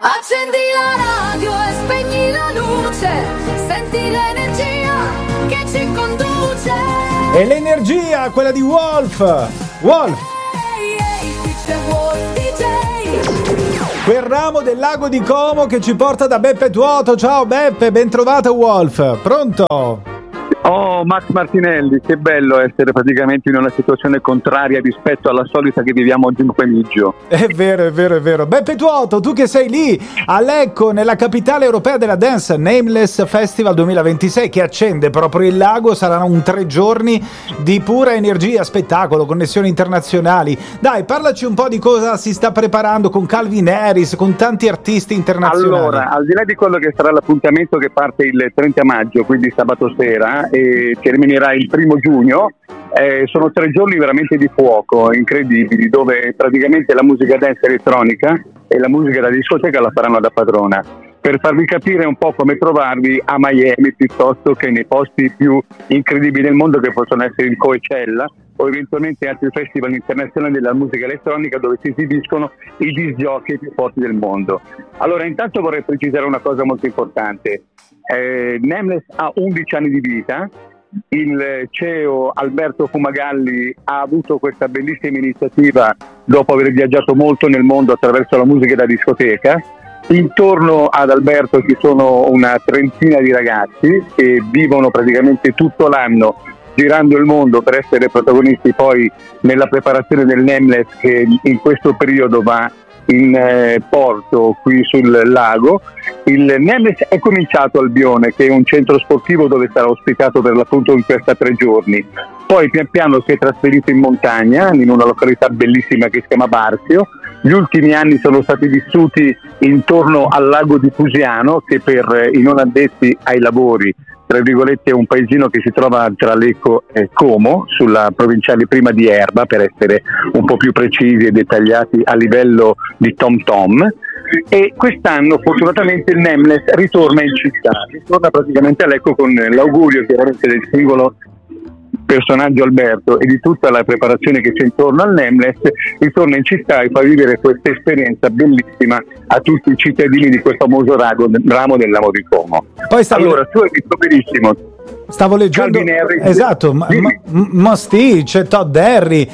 Accendi la radio e spegni la luce, senti l'energia che ci conduce. E l'energia, quella di Wolf. Wolf. Qui c'è Wolf DJ. Quel ramo del lago di Como che ci porta da Beppe Tuoto. Ciao Beppe, ben trovato Wolf. Pronto? Oh, Max Martinelli, che bello essere praticamente in una situazione contraria rispetto alla solita che viviamo oggi in pomeriggio. È vero, è vero, è vero. Beppe Tuoto, tu che sei lì a Lecco, nella capitale europea della dance, Nameless Festival 2026, che accende proprio il lago, saranno un 3 giorni di pura energia, spettacolo, connessioni internazionali. Dai, parlaci un po' di cosa si sta preparando con Calvin Harris, con tanti artisti internazionali. Allora, al di là di quello che sarà l'appuntamento che parte il 30 maggio, quindi sabato sera, e terminerà il 1 giugno, sono 3 giorni veramente di fuoco, incredibili, dove praticamente la musica dance elettronica e la musica da discoteca la faranno da padrona, per farvi capire un po' come trovarvi a Miami piuttosto che nei posti più incredibili del mondo, che possono essere il Coachella o eventualmente altri festival internazionali della musica elettronica dove si esibiscono i disc jockey più forti del mondo. Allora, intanto vorrei precisare una cosa molto importante. Nameless ha 11 anni di vita. Il CEO Alberto Fumagalli ha avuto questa bellissima iniziativa dopo aver viaggiato molto nel mondo attraverso la musica da discoteca. Intorno ad Alberto ci sono una trentina di ragazzi che vivono praticamente tutto l'anno girando il mondo per essere protagonisti poi nella preparazione del Nameless, che in questo periodo va in porto qui sul lago. Il Nameless è cominciato a Albione, che è un centro sportivo dove sarà ospitato per l'appunto in questa 3 giorni. Poi pian piano si è trasferito in montagna, in una località bellissima che si chiama Barzio. Gli ultimi anni sono stati vissuti intorno al lago di Fusiano, che per i non addetti ai lavori, tra virgolette, è un paesino che si trova tra Lecco e Como, sulla provinciale prima di Erba, per essere un po' più precisi e dettagliati a livello di Tom Tom. E quest'anno fortunatamente il Nameless ritorna in città, ritorna praticamente a Lecco, con l'augurio chiaramente del singolo personaggio Alberto e di tutta la preparazione che c'è intorno al Nameless. Ritorna in città e fa vivere questa esperienza bellissima a tutti i cittadini di quel famoso ramo del lago di Como. Poi allora, tu hai visto benissimo. Stavo leggendo, esatto, Mosti, c'è Todd Harry,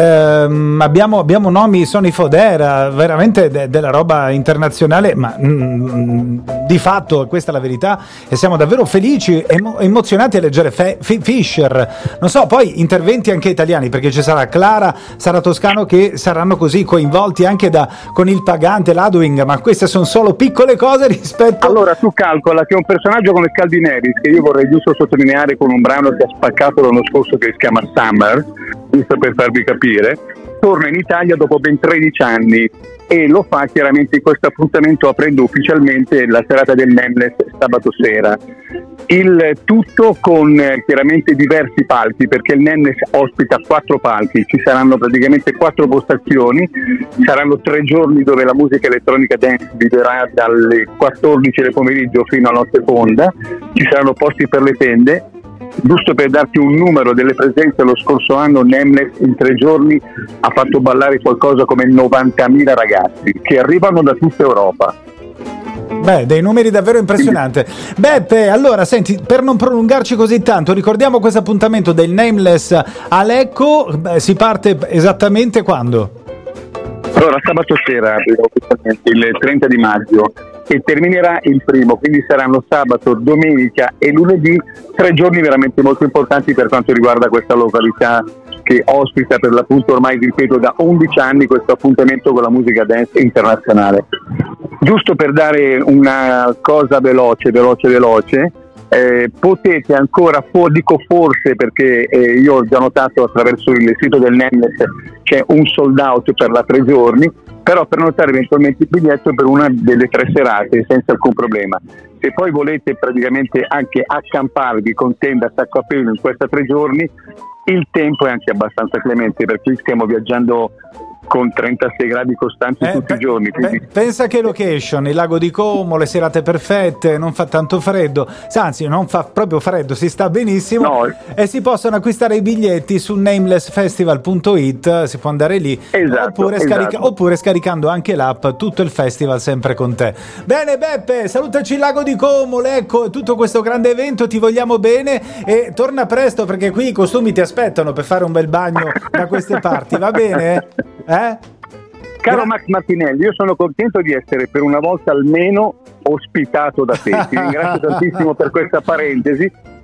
abbiamo nomi, Sonny Fodera, veramente della roba internazionale, ma di fatto questa è la verità, e siamo davvero felici e emozionati a leggere Fisher. Non so, poi interventi anche italiani, perché ci sarà Clara, Sara Toscano, che saranno così coinvolti anche con il Pagante, l'Adwing, ma queste sono solo piccole cose rispetto. Allora, tu calcola che un personaggio come Calvin Harris, che io vorrei giusto sottolineare con un brano che ha spaccato l'anno scorso, che si chiama Summer, giusto per farvi capire, torna in Italia dopo ben 13 anni e lo fa chiaramente in questo appuntamento, aprendo ufficialmente la serata del Nameless sabato sera. Il tutto con chiaramente diversi palchi, perché il Nameless ospita 4 palchi, ci saranno praticamente 4 postazioni, saranno 3 giorni dove la musica elettronica dance vivrà dalle 14 del pomeriggio fino a notte fonda, ci saranno posti per le tende. Giusto per darti un numero delle presenze, lo scorso anno Nameless in 3 giorni ha fatto ballare qualcosa come 90.000 ragazzi che arrivano da tutta Europa. Beh, dei numeri davvero impressionanti. Beppe, allora senti, per non prolungarci così tanto, ricordiamo questo appuntamento del Nameless a Lecco. Si parte esattamente quando? Allora, sabato sera, il 30 di maggio, e terminerà il 1, quindi saranno sabato, domenica e lunedì, 3 giorni veramente molto importanti per quanto riguarda questa località che ospita per l'appunto, ormai ripeto, da 11 anni questo appuntamento con la musica dance internazionale. Giusto per dare una cosa veloce, potete ancora, dico forse perché io ho già notato attraverso il sito del Nameless c'è un sold out per la 3 giorni, però per notare eventualmente il biglietto per una delle 3 serate senza alcun problema. Se poi volete praticamente anche accamparvi con tenda, sacco a pelo in questa 3 giorni, il tempo è anche abbastanza clemente, perché stiamo viaggiando con 36 gradi costanti tutti i giorni. Pensa che location, il lago di Como, le serate perfette, non fa tanto freddo, anzi non fa proprio freddo, si sta benissimo, e si possono acquistare i biglietti su namelessfestival.it, si può andare lì, oppure scaricando anche l'app Tutto il Festival sempre con te. Bene Beppe, salutaci il lago di Como, ecco, tutto questo grande evento, ti vogliamo bene e torna presto perché qui i costumi ti aspettano per fare un bel bagno da queste parti, va bene? Caro Max Martinelli, io sono contento di essere per una volta almeno ospitato da te. Ti ringrazio tantissimo per questa parentesi